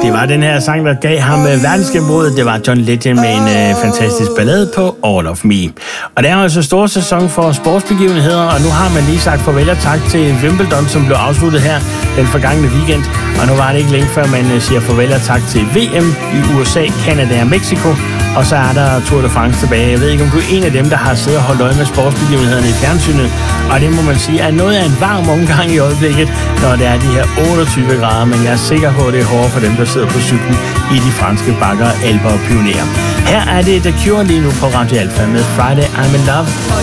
Det var den her sang, der gav ham verdensgennembruddet. Det var John Legend med en fantastisk ballade på All of Me. Og det er altså stor sæson for sportsbegivenheder, og nu har man lige sagt farvel og tak til Wimbledon, som blev afsluttet her den forgangne weekend. Og nu var det ikke længe før man siger farvel og tak til VM i USA, Canada og Mexico. Og så er der Tour de France tilbage. Jeg ved ikke, om du er en af dem, der har siddet og holdt øje med sportsbegivenhederne i fjernsynet. Og det må man sige er noget af en varm omgang i øjeblikket, når det er de her 28 grader. Men jeg er sikker på, at det er hårdt for dem, der sidder på cyklen i de franske bakker, Alper og Pioneer. Her er det The Cure lige nu på Radio Alpha med Friday I'm in Love.